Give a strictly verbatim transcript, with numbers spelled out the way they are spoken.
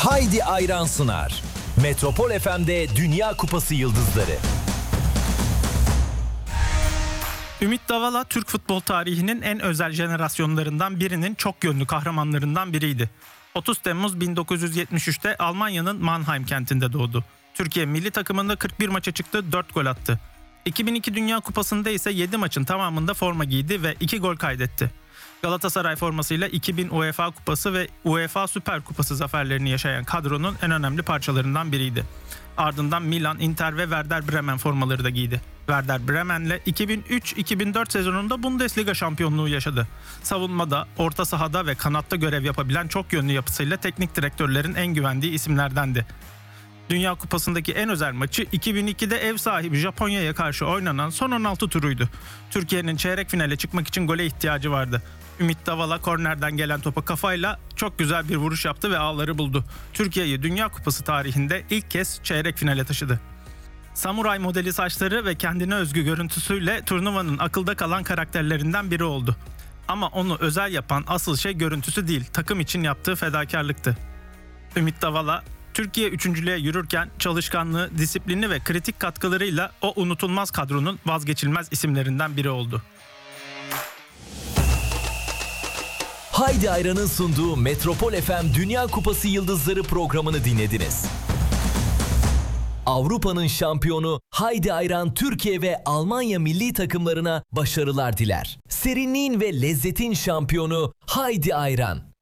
Haydi Ayran sunar. Metropol F M'de Dünya Kupası Yıldızları. Ümit Davala, Türk futbol tarihinin en özel jenerasyonlarından birinin çok yönlü kahramanlarından biriydi. otuz Temmuz bin dokuz yüz yetmiş üçte Almanya'nın Mannheim kentinde doğdu. Türkiye milli takımında kırk bir maça çıktı, dört gol attı. iki bin iki Dünya Kupası'nda ise yedi maçın tamamında forma giydi ve iki gol kaydetti. Galatasaray formasıyla iki bin UEFA Kupası ve UEFA Süper Kupası zaferlerini yaşayan kadronun en önemli parçalarından biriydi. Ardından Milan, Inter ve Werder Bremen formaları da giydi. Werder Bremen'le iki bin üç iki bin dört sezonunda Bundesliga şampiyonluğu yaşadı. Savunmada, orta sahada ve kanatta görev yapabilen çok yönlü yapısıyla teknik direktörlerin en güvendiği isimlerdendi. Dünya Kupası'ndaki en özel maçı iki bin ikide ev sahibi Japonya'ya karşı oynanan son on altı turuydu. Türkiye'nin çeyrek finale çıkmak için gole ihtiyacı vardı. Ümit Davala kornerden gelen topa kafayla çok güzel bir vuruş yaptı ve ağları buldu. Türkiye'yi Dünya Kupası tarihinde ilk kez çeyrek finale taşıdı. Samuray modeli saçları ve kendine özgü görüntüsüyle turnuvanın akılda kalan karakterlerinden biri oldu. Ama onu özel yapan asıl şey görüntüsü değil, takım için yaptığı fedakarlıktı. Ümit Davala, Türkiye üçüncülüğe yürürken çalışkanlığı, disiplini ve kritik katkılarıyla o unutulmaz kadronun vazgeçilmez isimlerinden biri oldu. Haydi Ayran'ın sunduğu Metropol F M Dünya Kupası Yıldızları programını dinlediniz. Avrupa'nın şampiyonu Haydi Ayran Türkiye ve Almanya milli takımlarına başarılar diler. Serinliğin ve lezzetin şampiyonu Haydi Ayran.